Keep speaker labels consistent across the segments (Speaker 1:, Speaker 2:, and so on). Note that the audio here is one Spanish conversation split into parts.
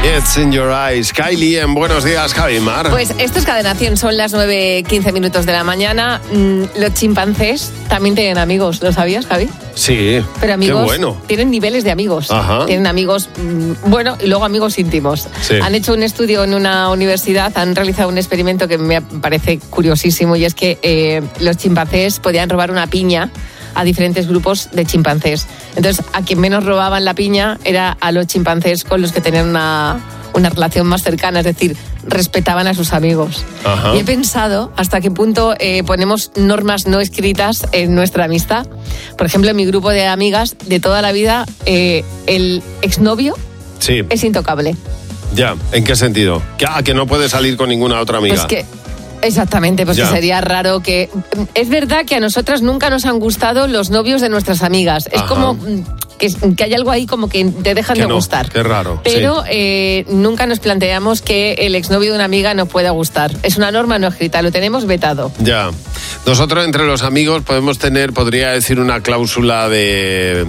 Speaker 1: It's in your eyes. Kylie, en Buenos Días, Javi Mar.
Speaker 2: Pues esto es Cadena 100, son las 9:15 de la mañana. Los chimpancés también tienen amigos, ¿lo sabías, Javi?
Speaker 1: Sí,
Speaker 2: pero amigos,
Speaker 1: qué bueno.
Speaker 2: Tienen niveles de amigos.
Speaker 1: Ajá.
Speaker 2: Tienen amigos, y luego amigos íntimos.
Speaker 1: Sí.
Speaker 2: Han hecho un estudio en una universidad, han realizado un experimento que me parece curiosísimo, y es que los chimpancés podían robar una piña a diferentes grupos de chimpancés. Entonces, a quien menos robaban la piña era a los chimpancés con los que tenían una relación más cercana, es decir, respetaban a sus amigos.
Speaker 1: Ajá.
Speaker 2: Y he pensado hasta qué punto ponemos normas no escritas en nuestra amistad. Por ejemplo, en mi grupo de amigas de toda la vida, el exnovio
Speaker 1: Sí.
Speaker 2: es intocable.
Speaker 1: Ya, ¿en qué sentido? Que no puede salir con ninguna otra amiga.
Speaker 2: Pues que exactamente, pues
Speaker 1: Ya.
Speaker 2: que sería raro que... Es verdad que a nosotras nunca nos han gustado los novios de nuestras amigas. Es
Speaker 1: Ajá.
Speaker 2: como que hay algo ahí como que te dejan
Speaker 1: Que
Speaker 2: de
Speaker 1: no,
Speaker 2: gustar.
Speaker 1: qué raro,
Speaker 2: Pero nunca nos planteamos que el exnovio de una amiga no pueda gustar. Es una norma no escrita, lo tenemos vetado.
Speaker 1: Ya. Nosotros entre los amigos podemos tener, podría decir, una cláusula de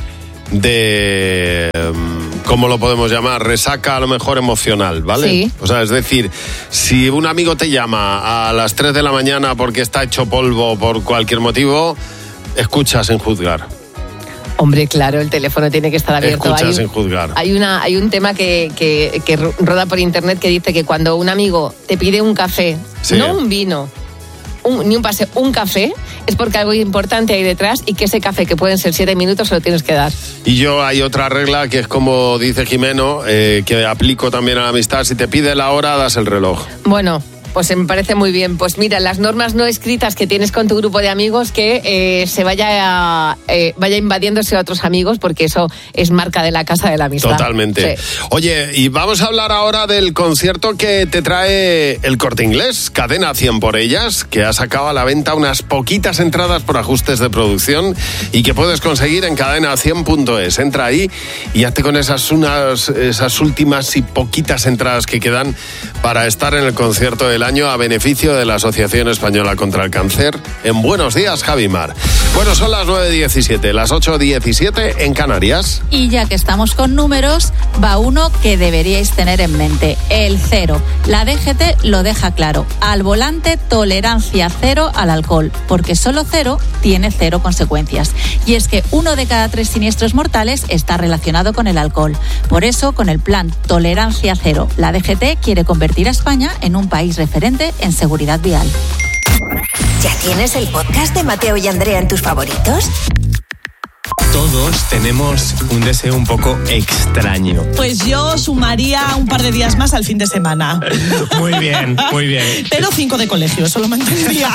Speaker 1: ¿cómo lo podemos llamar? Resaca a lo mejor emocional, ¿vale?
Speaker 2: Sí.
Speaker 1: O sea, es decir, si un amigo te llama a las 3 de la mañana porque está hecho polvo por cualquier motivo, escucha sin juzgar.
Speaker 2: Hombre, claro, el teléfono tiene que estar abierto.
Speaker 1: Escucha sin juzgar.
Speaker 2: Hay un tema que roda por internet que dice que cuando un amigo te pide un café,
Speaker 1: Sí.
Speaker 2: no un vino, ni un paseo, un café, es porque algo importante hay detrás y que ese café, que pueden ser 7 minutos, se lo tienes que dar.
Speaker 1: Y yo hay otra regla que es como dice Jimeno, que aplico también a la amistad. Si te pide la hora, das el reloj.
Speaker 2: Bueno, pues me parece muy bien. Pues mira, las normas no escritas que tienes con tu grupo de amigos, que se vaya invadiéndose a otros amigos, porque eso es marca de la casa de la amistad.
Speaker 1: Totalmente.
Speaker 2: Sí.
Speaker 1: Oye, y vamos a hablar ahora del concierto que te trae el Corte Inglés, Cadena 100 por ellas, que ha sacado a la venta unas poquitas entradas por ajustes de producción y que puedes conseguir en cadena100.es. Entra ahí y hazte con esas últimas y poquitas entradas que quedan para estar en el concierto del año a beneficio de la Asociación Española contra el Cáncer. En Buenos Días, Javi Mar. Bueno, son las 9:17, las 8:17 en Canarias.
Speaker 3: Y ya que estamos con números, va uno que deberíais tener en mente, el 0. La DGT lo deja claro. Al volante, tolerancia 0 al alcohol, porque solo 0 tiene 0 consecuencias. Y es que 1 de cada 3 siniestros mortales está relacionado con el alcohol. Por eso, con el plan Tolerancia 0, la DGT quiere convertir a España en un país referente en seguridad vial.
Speaker 4: ¿Ya tienes el podcast de Mateo y Andrea en tus favoritos?
Speaker 5: Todos tenemos un deseo un poco extraño.
Speaker 6: Pues yo sumaría un par de días más al fin de semana.
Speaker 5: Muy bien, muy bien.
Speaker 6: Pero 5 de colegio, eso lo mantendría.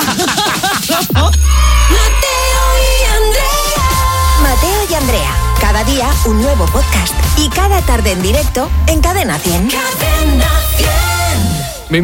Speaker 4: Mateo y Andrea, cada día un nuevo podcast y cada tarde en directo en Cadena 100. Cadena 100.
Speaker 5: ¿Al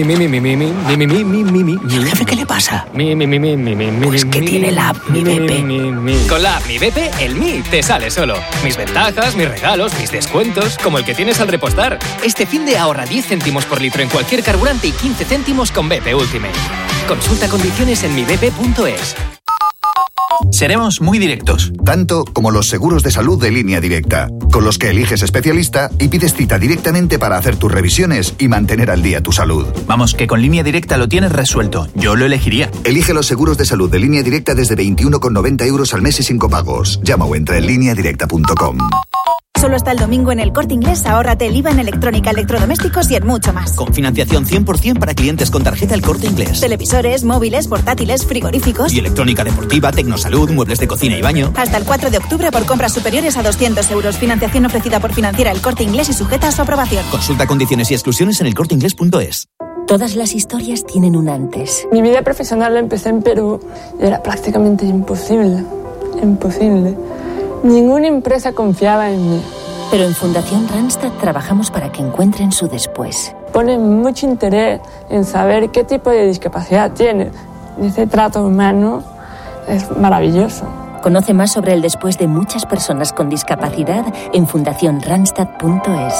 Speaker 4: jefe qué le pasa?
Speaker 5: Pues
Speaker 4: que tiene la app Mi BP.
Speaker 7: Con la app Mi BP, el Mi te sale solo. Mis ventajas, mis regalos, mis descuentos, como el que tienes al repostar. Este fin de ahorra 10 céntimos por litro en cualquier carburante y 15 céntimos con BP Ultimate. Consulta condiciones en mibp.es.
Speaker 8: Seremos muy directos. Tanto como los seguros de salud de Línea Directa, con los que eliges especialista y pides cita directamente para hacer tus revisiones y mantener al día tu salud.
Speaker 9: Vamos, que con Línea Directa lo tienes resuelto. Yo lo elegiría.
Speaker 8: Elige los seguros de salud de Línea Directa desde 21,90 € al mes y sin copagos. Llama o entra en lineadirecta.com.
Speaker 10: Solo hasta el domingo en el Corte Inglés, ahórrate el IVA en electrónica, electrodomésticos y en mucho más.
Speaker 9: Con financiación 100% para clientes con tarjeta El Corte Inglés.
Speaker 10: Televisores, móviles, portátiles, frigoríficos.
Speaker 9: Y electrónica deportiva, tecnosalud, muebles de cocina y baño.
Speaker 10: Hasta el 4 de octubre por compras superiores a 200 €. Financiación ofrecida por Financiera El Corte Inglés y sujeta a su aprobación.
Speaker 9: Consulta condiciones y exclusiones en elcorteinglés.es.
Speaker 11: Todas las historias tienen un antes.
Speaker 12: Mi vida profesional la empecé en Perú y era prácticamente imposible. Imposible. Ninguna empresa confiaba en mí.
Speaker 11: Pero en Fundación Randstad trabajamos para que encuentren su después.
Speaker 12: Ponen mucho interés en saber qué tipo de discapacidad tiene. Ese trato humano es maravilloso.
Speaker 11: Conoce más sobre el después de muchas personas con discapacidad en fundacionrandstad.es.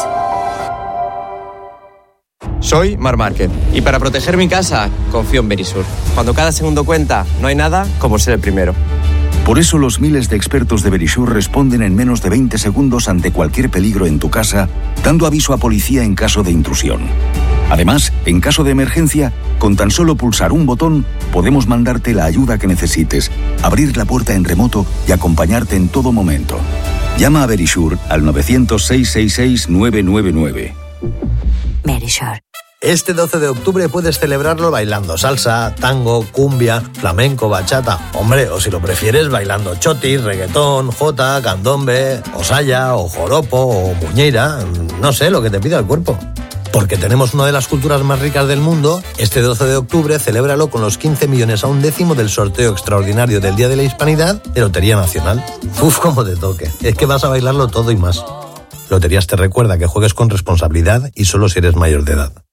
Speaker 13: Soy Mar Márquez y para proteger mi casa confío en Berisur. Cuando cada segundo cuenta, no hay nada como ser el primero.
Speaker 14: Por eso los miles de expertos de Verisure responden en menos de 20 segundos ante cualquier peligro en tu casa, dando aviso a policía en caso de intrusión. Además, en caso de emergencia, con tan solo pulsar un botón, podemos mandarte la ayuda que necesites, abrir la puerta en remoto y acompañarte en todo momento. Llama a Verisure al 900-666-999.
Speaker 15: Verisure. Este 12 de octubre puedes celebrarlo bailando salsa, tango, cumbia, flamenco, bachata. Hombre, o si lo prefieres, bailando chotis, reggaetón, jota, candombe, o saya, o joropo, o muñeira. No sé, lo que te pida el cuerpo. Porque tenemos una de las culturas más ricas del mundo, este 12 de octubre celébralo con los 15 millones a un décimo del sorteo extraordinario del Día de la Hispanidad de Lotería Nacional. Uf, cómo te toque. Es que vas a bailarlo todo y más. Loterías te recuerda que juegues con responsabilidad y solo si eres mayor de edad.